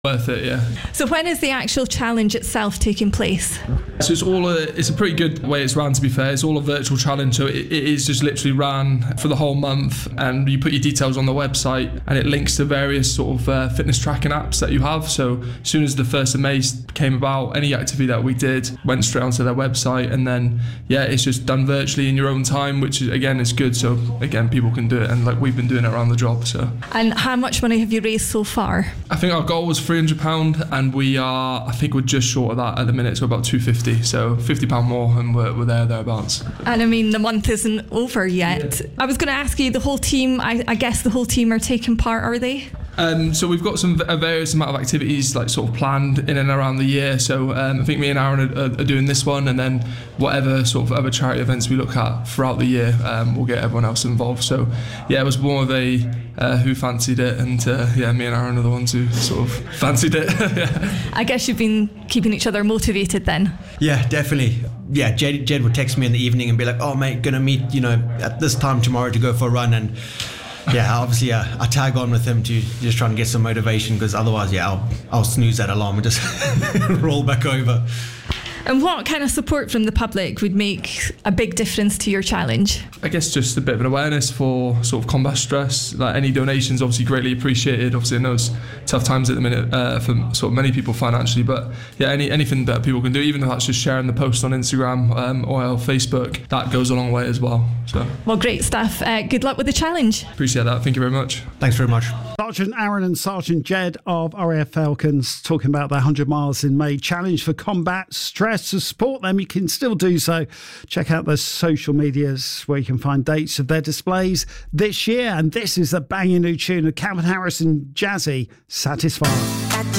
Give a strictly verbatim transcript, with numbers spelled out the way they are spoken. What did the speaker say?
Worth it, yeah. So when is the actual challenge itself taking place? So it's all a, it's a pretty good way it's ran, to be fair. It's all a virtual challenge, so it, it is just literally ran for the whole month, and you put your details on the website and it links to various sort of uh, fitness tracking apps that you have. So as soon as the first of May came about, any activity that we did went straight onto their website, and then yeah, it's just done virtually in your own time, which is, again, is good. So again, people can do it, and like we've been doing it around the job. So. And how much money have you raised so far? I think our goal was three hundred pounds, and we are, I think we're just short of that at the minute, so about two hundred fifty, so fifty pounds more, and we're, we're there, thereabouts. And I mean, the month isn't over yet. Yeah. I was going to ask you, the whole team, I, I guess the whole team are taking part, are they? Um, so we've got some a various amount of activities like sort of planned in and around the year. So um, I think me and Aaron are, are doing this one, and then whatever sort of other charity events we look at throughout the year, um, we'll get everyone else involved. So yeah, it was more of a uh, who fancied it, and uh, yeah, me and Aaron are the ones who sort of fancied it. Yeah. I guess you've been keeping each other motivated then. Yeah, definitely. Yeah, Jed, Jed would text me in the evening and be like, "Oh mate, gonna meet, you know, at this time tomorrow to go for a run," and yeah, obviously uh, I tag on with him to just try and get some motivation, because otherwise, yeah, I'll, I'll snooze that alarm and just roll back over. And what kind of support from the public would make a big difference to your challenge? I guess just a bit of an awareness for sort of combat stress. Like any donations, obviously greatly appreciated. Obviously, I know it's tough times at the minute uh, for sort of many people financially, but yeah, any anything that people can do, even if that's just sharing the post on Instagram um, or Facebook, that goes a long way as well. So, well, great stuff. Uh, good luck with the challenge. Appreciate that. Thank you very much. Thanks very much. Sergeant Aaron and Sergeant Jed of R A F Falcons talking about their one hundred miles in May challenge for combat stress. To support them, you can still do so. Check out their social medias where you can find dates of their displays this year. And this is the banging new tune of Calvin Harris and Jazzy, Satisfied.